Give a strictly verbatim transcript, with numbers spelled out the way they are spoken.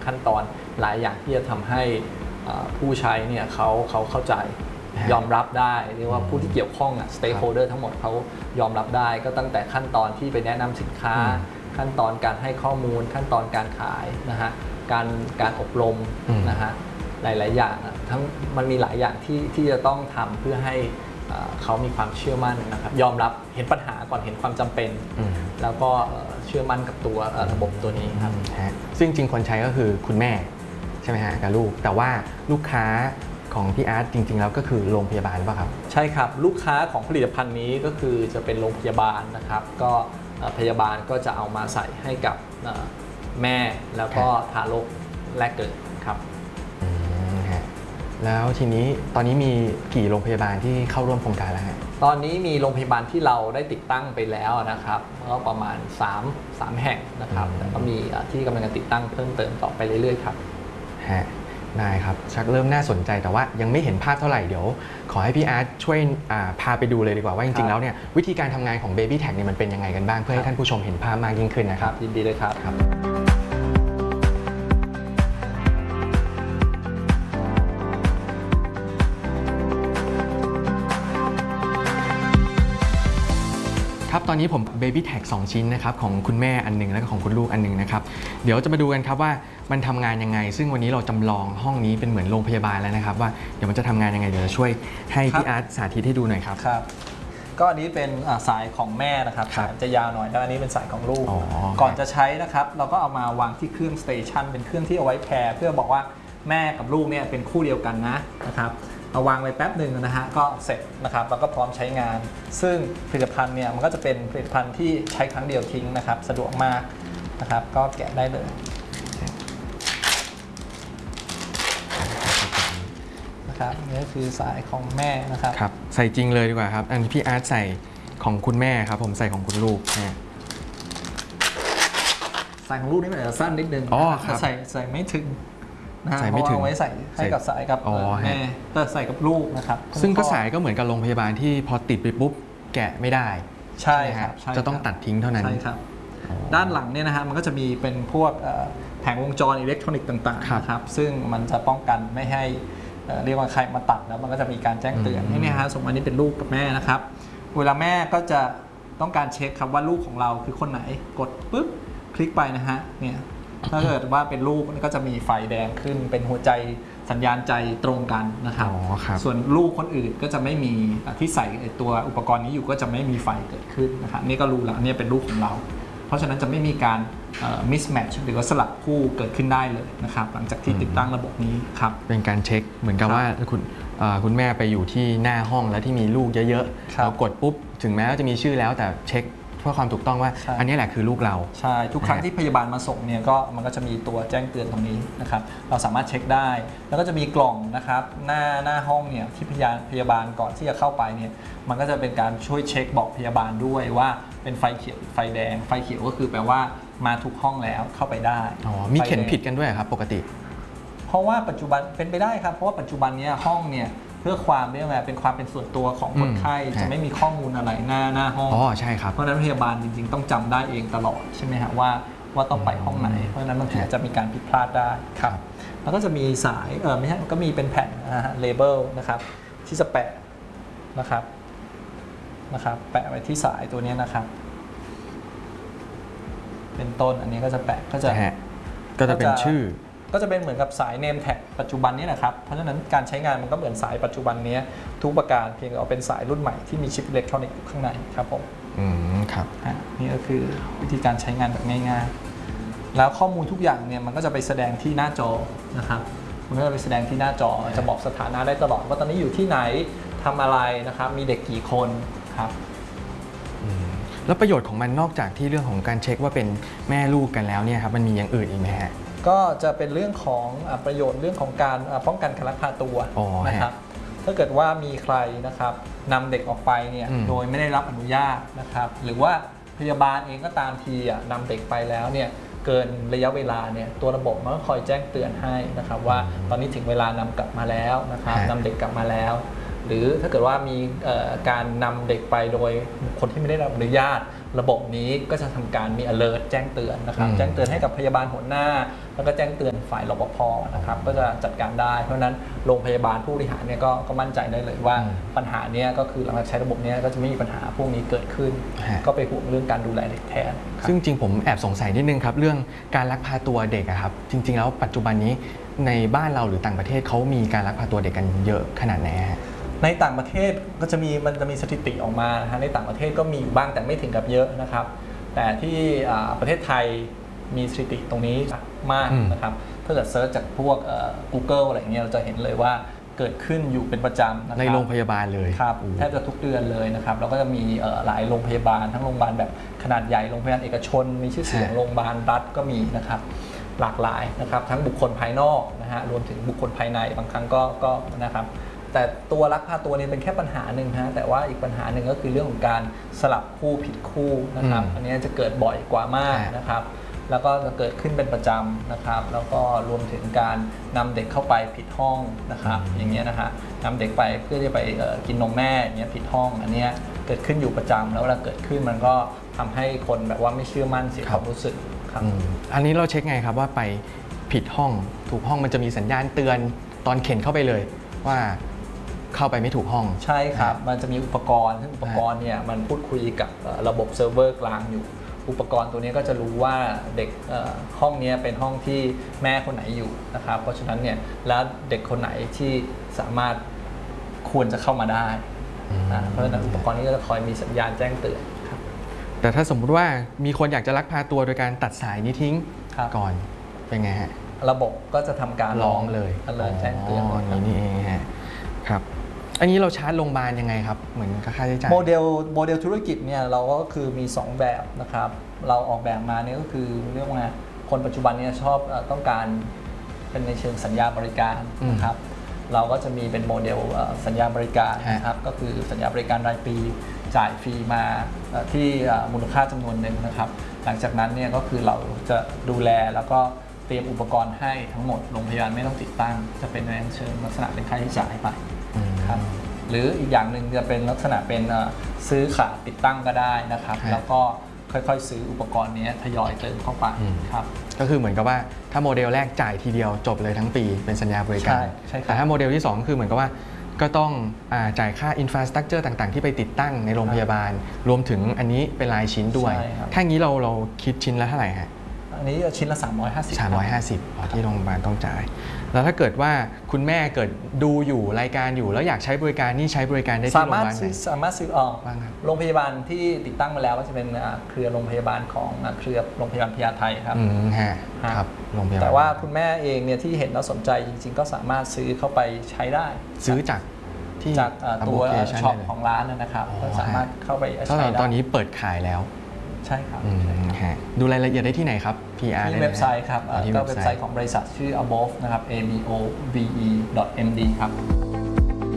ขั้นตอนหลายอย่างที่จะทำให้ผู้ใช้เนี่ยเขาเขาเข้าใจยอมรับได้เรียกว่าผู้ที่เกี่ยวข้องอ่ะ stakeholder ทั้งหมดเขายอมรับได้ก็ตั้งแต่ขั้นตอนที่ไปแนะนำสินค้าขั้นตอนการให้ข้อมูลขั้นตอนการขายนะฮะการการอบรมนะฮะหลายๆอย่างทั้งมันมีหลายอย่างที่ที่จะต้องทำเพื่อให้เขามีความเชื่อมั่นนะครับยอมรับเห็นปัญหาก่อนเห็นความจำเป็นแล้วก็เชื่อมั่นกับตัวระบบตัวนี้ครับซึ่งจริงคนใช้ก็คือคุณแม่ใช่ไหมฮะกับลูกแต่ว่าลูกค้าของพี่อาร์ตจริงๆแล้วก็คือโรงพยาบาลป่ะครับใช่ครับลูกค้าของผลิตภัณฑ์นี้ก็คือจะเป็นโรงพยาบาลนะครับก็พยาบาลก็จะเอามาใส่ให้กับแม่แล้วก็ทารกแรกเกิดครับแล้วทีนี้ตอนนี้มีกี่โรงพยาบาลที่เข้าร่วมโครงการแล้วฮะตอนนี้มีโรงพยาบาลที่เราได้ติดตั้งไปแล้วนะครับก็ประมาณสาม สามแห่งนะครับแต่ก็มีที่กำลังจะติดตั้งเพิ่มเติมต่อไปเรื่อยๆครับฮะได้ครับชักเริ่มน่าสนใจแต่ว่ายังไม่เห็นภาพเท่าไหร่เดี๋ยวขอให้พี่อาร์ตช่วยพาไปดูเลยดีกว่าว่าจริงๆแล้วเนี่ยวิธีการทำงานของ Baby Tag เนี่ยมันเป็นยังไงกันบ้างเพื่อให้ท่านผู้ชมเห็นภาพมากยิ่งขึ้นนะครับยินดีเลยครับครับตอนนี้ผม Baby Tag สองชิ้นนะครับของคุณแม่อันนึงแล้วก็ของคุณลูกอันนึงนะครับเดี๋ยวจะมาดูกันครับว่ามันทำงานยังไงซึ่งวันนี้เราจำลองห้องนี้เป็นเหมือนโรงพยาบาลแล้วนะครับว่าเดี๋ยวมันจะทำงานยังไงเดี๋ยวจะช่วยให้พี่อาร์ตสาธิตให้ดูหน่อยครับครับก็อันนี้เป็นสายของแม่นะครับสายจะยาวหน่อยแล้วอันนี้เป็นสายของลูกก่อนจะใช้นะครับเราก็เอามาวางที่เครื่องสเตชันเป็นเครื่องที่เอาไว้แพร์เพื่อบอกว่าแม่กับลูกเนี่ยเป็นคู่เดียวกันนะนะครับเอาวางไว้แป๊บหนึ่งนะฮะก็เสร็จนะครับแล้วก็พร้อมใช้งานซึ่งผลิตภัณฑ์เนี่ยมันก็จะเป็นผลิตภัณฑ์ที่ใช้ครั้งเดียวทิ้งนะครับสะดวกมากนะครับก็แกะได้เลยนะครับนี่ก็คือสายของแม่นะครับครับใส่จริงเลยดีกว่าครับอันพี่อาร์ตใส่ของคุณแม่ครับผมใส่ของคุณลูกเนี่ยสายของลูกนี่มันจะสั้นนิดนึงอ๋อครับใส่ใส่ไม่ถึงใส่ไม่ถึงไว้ใส่ให้กับสายกับแม่แต่ใส่กับลูกนะครับซึ่งก็สายก็เหมือนกับโรงพยาบาลที่พอติดไปปุ๊บแกะไม่ได้ใช่ครับจะต้องตัดทิ้งเท่านั้นใช่ครับด้านหลังเนี่ยนะฮะมันก็จะมีเป็นพวกแผงวงจรอิเล็กทรอนิกส์ต่างๆนะครับซึ่งมันจะป้องกันไม่ให้เรียกว่าใครมาตัดแล้วมันก็จะมีการแจ้งเตือนนี่นะฮะสมมติอันนี้เป็นลูกกับแม่นะครับเวลาแม่ก็จะต้องการเช็คครับว่าลูกของเราคือคนไหนกดปุ๊บคลิกไปนะฮะเนี่ยถ้าเกิดว่าเป็นลูกก็จะมีไฟแดงขึ้นเป็นหัวใจสัญญาณใจตรงกันนะครับส่วนลูกคนอื่นก็จะไม่มีที่ใส่ตัวอุปกรณ์นี้อยู่ก็จะไม่มีไฟเกิดขึ้นนะครับนี่ก็รู้แล้วนี่เป็นลูกของเราเพราะฉะนั้นจะไม่มีการ mismatch หรือว่าสลับคู่เกิดขึ้นได้เลยนะครับหลังจากที่ติดตั้งระบบนี้ครับเป็นการเช็คเหมือนกับว่าคุณคุณแม่ไปอยู่ที่หน้าห้องแล้วที่มีลูกเยอะๆเรากดปุ๊บถึงแม้ว่าจะมีชื่อแล้วแต่เช็คเพื่อความถูกต้องว่าอันนี้แหละคือลูกเราใช่ทุกครั้งที่พยาบาลมาส่งเนี่ยก็มันก็จะมีตัวแจ้งเตือนตรงนี้นะครับเราสามารถเช็คได้แล้วก็จะมีกล่องนะครับหน้าหน้าห้องเนี่ยที่พยาพยาบาลก่อนที่จะเข้าไปเนี่ยมันก็จะเป็นการช่วยเช็คบอกพยาบาลด้วยว่าเป็นไฟเขียวไฟแดงไฟเขียวก็คือแปลว่ามาทุกห้องแล้วเข้าไปได้อ๋อมีเข็นผิดกันด้วยครับปกติเพราะว่าปัจจุบันเป็นไปได้ครับเพราะว่าปัจจุบันนี้ห้องเนี่ยเพื่อความเรียกว่าเป็นความเป็นส่วนตัวของคนไข้จะไม่มีข้อมูลอะไรหน้าหน้าห้องอ๋อใช่ครับเพราะฉะนั้นพยาบาลจริงๆต้องจำได้เองตลอดใช่ไหมฮะว่าว่าต้องไปห้องไหนเพราะฉะนั้นบางทีจะมีการผิดพลาดได้ครับแล้วก็จะมีสายเออไม่ใช่ก็มีเป็นแผ่นเลเบลนะครับที่จะแปะนะครับนะครับแปะไว้ที่สายตัวนี้นะครับเป็นต้นอันนี้ก็จะแปะก็จะก็จะเป็นชื่อก็จะเป็นเหมือนกับสายเนมแท็กปัจจุบันนี้นะครับเพราะฉะนั้นการใช้งานมันก็เหมือนสายปัจจุบันนี้ทุกประการเพียงแต่เอาเป็นสายรุ่นใหม่ที่มีชิปอิเล็กทรอนิกส์อยู่ข้างในครับผมอืมครับนี่ก็คือวิธีการใช้งานแบบง่ายๆแล้วข้อมูลทุกอย่างเนี่ยมันก็จะไปแสดงที่หน้าจอนะครับมันก็จะไปแสดงที่หน้าจอจะบอกสถานะได้ตลอดว่าตอนนี้อยู่ที่ไหนทำอะไรนะครับมีเด็กกี่คนครับแล้วประโยชน์ของมันนอกจากที่เรื่องของการเช็คว่าเป็นแม่ลูกกันแล้วเนี่ยครับมันมีอย่างอื่นอีกไหมฮะก็จะเป็นเรื่องของประโยชน์เรื่องของการป้องกันการลักพาตัวนะครับถ้าเกิดว่ามีใครนะครับนำเด็กออกไปเนี่ยโดยไม่ได้รับอนุญาตนะครับหรือว่าพยาบาลเองก็ตามทีนำเด็กไปแล้วเนี่ยเกินระยะเวลาเนี่ยตัวระบบมันก็คอยแจ้งเตือนให้นะครับว่าตอนนี้ถึงเวลานำกลับมาแล้วนะครับนำเด็กกลับมาแล้วหรือถ้าเกิดว่ามีการนำเด็กไปโดยคนที่ไม่ได้รับอนุญาตระบบนี้ก็จะทำการมี alert แจ้งเตือนนะครับแจ้งเตือนให้กับพยาบาลหัวหน้าแล้วก็แจ้งเตือนฝ่ายรปภนะครับก็จะจัดการได้เพราะฉะนั้นโรงพยาบาลผู้บริหารเนี่ย ก, ก็มั่นใจได้เลยว่าปัญหาเนี้ยก็คือหลังจากใช้ระบบนี้ก็จะไม่มีปัญหาพวกนี้เกิดขึ้นก็ไปห่วงเรื่องการดูแลเด็กแทนซึ่งจริงผมแอบสงสัยนิดนึงครับเรื่องการลักพาตัวเด็กครับจริงๆแล้วปัจจุบันนี้ในบ้านเราหรือต่างประเทศเขามีการลักพาตัวเด็กกันเยอะขนาดไหนฮะในต่างประเทศก็จะมีมันจะมีสถิติออกมานะฮะในต่างประเทศก็มีบ้างแต่ไม่ถึงกับเยอะนะครับแต่ที่ประเทศไทยมีสถิติตรงนี้มากนะครับถ้าเกิดเซิร์ชจากพวก Google อะไรเงี้ยเราจะเห็นเลยว่าเกิดขึ้นอยู่เป็นประจำนะครับในโรงพยาบาลเลยครับแทบจะทุกเดือนเลยนะครับแล้วก็จะมีหลายโรงพยาบาลทั้งโรงพยาบาลแบบขนาดใหญ่โรงพยาบาลเอกชนมีชื่อเสียงโรงพยาบาลรัฐก็มีนะครับหลากหลายนะครับทั้งบุคคลภายนอกนะฮะรวมถึงบุคคลภายในบางครั้งก็ก็นะครับแต่ตัวลักพาตัวนี้เป็นแค่ปัญหาหนึ่งฮะแต่ว่าอีกปัญหาหนึ่งก็คือเรื่องของการสลับคู่ผิดคู่นะครับอันนี้จะเกิดบ่อยกว่ามากนะครับแล้วก็จะเกิดขึ้นเป็นประจำนะครับแล้วก็รวมถึงการนำเด็กเข้าไปผิดห้องนะครับอย่างเงี้ยนะฮะนำเด็กไปเพื่อจะไปกินนมแม่อย่างเงี้ยผิดห้องอันนี้เกิดขึ้นอยู่ประจำแล้วเวลาเกิดขึ้นมันก็ทำให้คนแบบว่าไม่เชื่อมั่นเสียความรู้สึกครับอันนี้เราเช็คไงครับว่าไปผิดห้องถูกห้องมันจะมีสัญญาณเตือนตอนเข็นเข้าไปเลยว่าเข้าไปไม่ถูกห้องใช่ครับมันจะมีอุปกรณ์ซึ่งอุปกรณ์เนี่ยมันพูดคุยกับระบบเซิร์ฟเวอร์กลางอยู่อุปกรณ์ตัวนี้ก็จะรู้ว่าเด็กห้องนี้เป็นห้องที่แม่คนไหนอยู่นะครับเพราะฉะนั้นเนี่ยแล้วเด็กคนไหนที่สามารถควรจะเข้ามาได้เพราะฉะนั้นอุปกรณ์นี้ก็จะคอยมีสัญญาณแจ้งเตือนครับแต่ถ้าสมมุติว่ามีคนอยากจะลักพาตัวโดยการตัดสายนี้ทิ้งก่อนเป็นไงฮะระบบก็จะทำการร้องเลยแจ้งเตือนอย่างนี้นี่เองฮะครับอันนี้เราชาร์จโรงพยาบาลยังไงครับเหมือนค่าใช้จ่ายโมเดลโมเดลธุรกิจเนี่ยเราก็คือมีสองแบบนะครับเราออกแบบมาเนี่ยก็คือเรียกว่าคนปัจจุบันเนี่ยชอบต้องการเป็นในเชิงสัญญาบริการนะครับเราก็จะมีเป็นโมเดลสัญญาบริการนะครับก็คือสัญญาบริการรายปีจ่ายฟรีมาที่มูลค่าจำนวนหนึ่งนะครับหลังจากนั้นเนี่ยก็คือเราจะดูแลแล้วก็เตรียมอุปกรณ์ให้ทั้งหมดโรงพยาบาลไม่ต้องติดตั้งจะเป็นในเชิงลักษณะเป็นค่าใช้จ่ายไปครับหรืออีกอย่างหนึ่งจะเป็นลักษณะเป็นซื้อขาดติดตั้งก็ได้นะครับแล้วก็ค่อยๆซื้ออุปกรณ์นี้ทยอยเติมเข้าไปครับก็คือเหมือนกับว่าถ้าโมเดลแรกจ่ายทีเดียวจบเลยทั้งปีเป็นสัญญาบริการแต่ถ้าโมเดลที่สองคือเหมือนกับว่าก็ต้องจ่ายค่าอินฟราสตรัคเจอร์ต่างๆที่ไปติดตั้งในโรงพยาบาลรวมถึงอันนี้เป็นรายชิ้นด้วยถ้างี้เราเราคิดชิ้นละเท่าไหร่ฮะอันนี้ชิ้นละสามร้อยห้าสิบสามร้อยห้าสิบที่โรงพยาบาลต้องจ่ายแล้วถ้าเกิดว่าคุณแม่เกิดดูอยู่รายการอยู่แล้วอยากใช้บริการนี่ใช้บริการได้ที่โรงพยาบาลไหนสามารถซื้อออกโรงพยาบาลที่ติดตั้งมาแล้วก็จะเป็นเครือโรงพยาบาลของเครือโรงพยาบาลพญาไทครับอืมฮะครับโรงพยาบาลแต่ว่าคุณแม่เองเนี่ยที่เห็นแล้วสนใจจริงๆก็สามารถซื้อเข้าไปใช้ได้ซื้อจากที่จากตัวช็อปของร้านนะครับก็สามารถเข้าไปใช้ได้ตอนนี้เปิดขายแล้วใช่ครับดูรายละเอียดได้ที่ไหนครับ พี อาร์ที่เว็บไซต์ครับก็เว็บไซต์ของบริษัทชื่อ above นะครับ a b o v e ดอท เอ็ม ดี ครับ